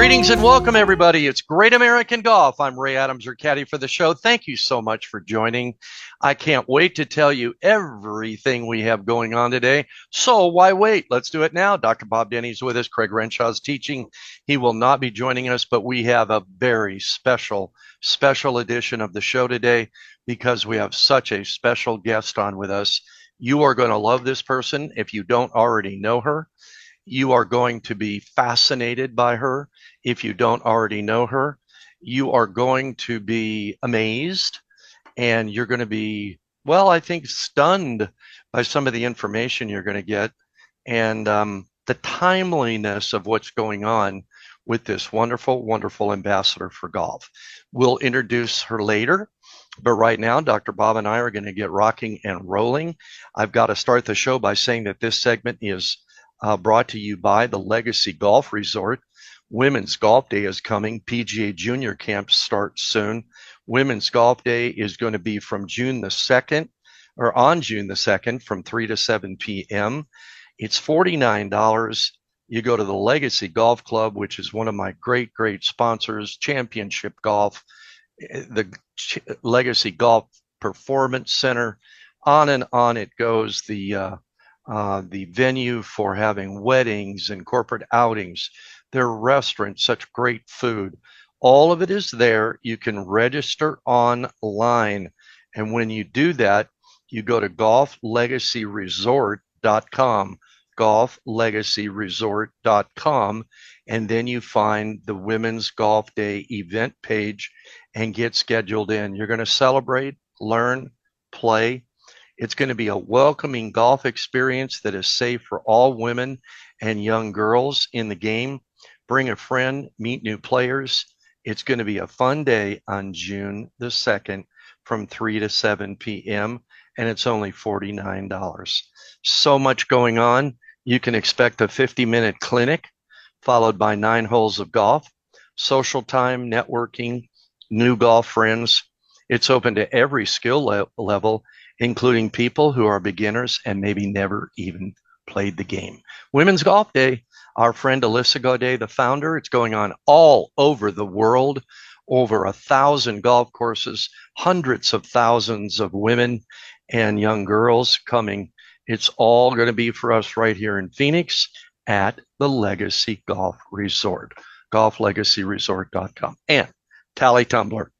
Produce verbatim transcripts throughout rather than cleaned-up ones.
Greetings and welcome, everybody. It's Great American Golf. I'm Ray Adams, your caddy for the show. Thank you so much for joining. I can't wait to tell you everything we have going on today. So why wait? Let's do it now. Doctor Bob Denny's with us. Craig Renshaw's teaching. He will not be joining us, but we have a very special, special edition of the show today because we have such a special guest on with us. You are going to love this person if you don't already know her. You are going to be fascinated by her if you don't already know her. You are going to be amazed and you're going to be, well, I think stunned by some of the information you're going to get and um, the timeliness of what's going on with this wonderful, wonderful ambassador for golf. We'll introduce her later. But right now, Doctor Bob and I are going to get rocking and rolling. I've got to start the show by saying that this segment is Uh, brought to you by the Legacy Golf Resort. Women's Golf Day is coming. P G A Junior Camps start soon. Women's Golf Day is going to be from June the second, or on June the second, from three to seven p.m. It's forty-nine dollars. You go to the Legacy Golf Club, which is one of my great, great sponsors, Championship Golf, the Ch- Legacy Golf Performance Center. On and on it goes. The uh, Uh, the venue for having weddings and corporate outings, their restaurants, such great food. All of it is there. You can register online. And when you do that, you go to golf legacy resort dot com, golf legacy resort dot com, and then you find the Women's Golf Day event page and get scheduled in. You're going to celebrate, learn, play. It's going to be a welcoming golf experience that is safe for all women and young girls in the game. Bring a friend, meet new players. It's going to be a fun day on June the second from three to seven p.m. and it's only forty-nine dollars. So much going on. You can expect a fifty-minute clinic followed by nine holes of golf, social time, networking, new golf friends. It's open to every skill le- level, including people who are beginners and maybe never even played the game. Women's Golf Day, our friend Alyssa Godet, the founder, it's going on all over the world, over a thousand golf courses, hundreds of thousands of women and young girls coming. It's all going to be for us right here in Phoenix at the Legacy Golf Resort, golf legacy resort dot com. And Tally Tumbler.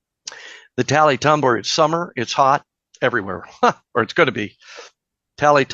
The Tally Tumbler, it's summer, it's hot, everywhere, or it's going to be. Tally